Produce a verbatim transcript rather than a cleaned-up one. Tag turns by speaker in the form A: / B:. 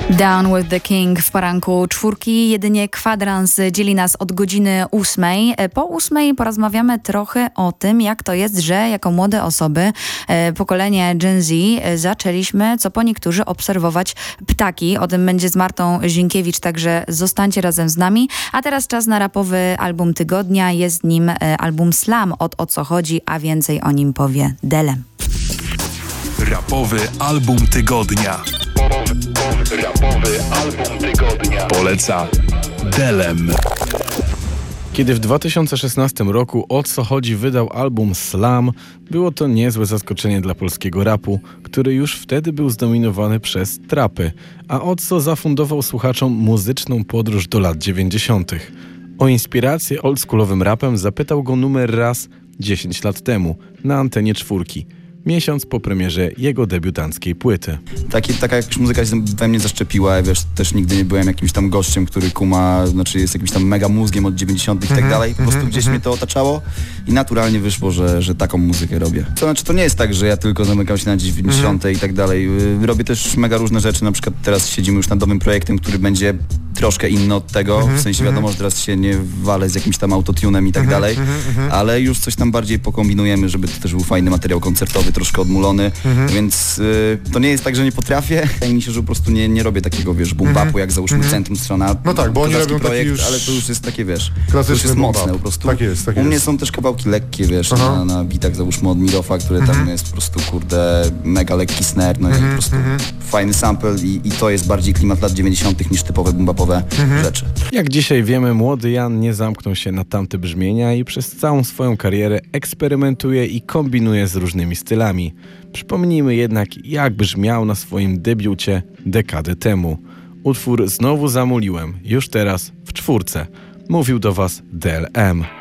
A: Down with the King w poranku czwórki. Jedynie kwadrans dzieli nas od godziny ósmej. Po ósmej porozmawiamy trochę o tym, jak to jest, że jako młode osoby, pokolenie Gen Z, zaczęliśmy, co po niektórzy, obserwować ptaki. O tym będzie z Martą Zienkiewicz, także zostańcie razem z nami. A teraz czas na rapowy album tygodnia. Jest nim album Slam, od O co chodzi, a więcej o nim powie Delem.
B: Rapowy album tygodnia. Rapowy album tygodnia. Poleca Delem.
C: Kiedy w dwa tysiące szesnastym roku O co chodzi wydał album Slam, było to niezłe zaskoczenie dla polskiego rapu, który już wtedy był zdominowany przez trapy, a O co zafundował słuchaczom muzyczną podróż do lat dziewięćdziesiątych. O inspirację oldschoolowym rapem zapytał go numer raz dziesięć lat temu na antenie czwórki. Miesiąc po premierze jego debiutanckiej płyty.
D: Taki, taka jakaś muzyka się we mnie zaszczepiła, wiesz, też nigdy nie byłem jakimś tam gościem, który kuma, znaczy jest jakimś tam mega mózgiem od dziewięćdziesiątych i tak dalej. Po prostu gdzieś mnie to otaczało i naturalnie wyszło, że, że taką muzykę robię. To znaczy, to nie jest tak, że ja tylko zamykam się na dziewięćdziesiąte i tak dalej. Robię też mega różne rzeczy, na przykład teraz siedzimy już nad nowym projektem, który będzie troszkę inny od tego, w sensie wiadomo, że teraz się nie walę z jakimś tam autotunem i tak dalej, ale już coś tam bardziej pokombinujemy, żeby to też był fajny materiał koncertowy, troszkę odmulony, mhm. więc y, to nie jest tak, że nie potrafię. Wydaje mi się, że po prostu nie, nie robię takiego, wiesz, boom bapu, jak załóżmy mhm. Centrum Strona.
E: No tak, bo oni robią
D: projekt,
E: taki już
D: ale to już jest takie, wiesz,
E: klasyczny
D: to już jest mocne po prostu.
E: Tak jest, tak
D: U mnie
E: jest.
D: są też kawałki lekkie, wiesz, na, na bitach załóżmy od Mirofa, który mhm. tam jest po prostu, kurde, mega lekki snare, no mhm. i po prostu mhm. fajny sample i, i to jest bardziej klimat lat dziewięćdziesiątych niż typowe boom bapowe mhm. rzeczy.
C: Jak dzisiaj wiemy, młody Jan nie zamknął się na tamte brzmienia i przez całą swoją karierę eksperymentuje i kombinuje z różnymi stylami. Przypomnijmy jednak, jak brzmiał na swoim debiucie dekadę temu. Utwór Znowu zamuliłem, już teraz w czwórce. Mówił do was D L M.